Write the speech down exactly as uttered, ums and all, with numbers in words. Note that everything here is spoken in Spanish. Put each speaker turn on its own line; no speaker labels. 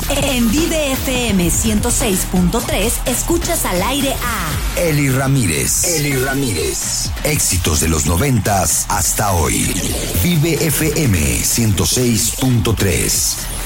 En Vive F M ciento seis punto tres escuchas al aire a
Eli Ramírez. Eli Ramírez. Éxitos de los noventas hasta hoy. Vive F M ciento seis punto tres.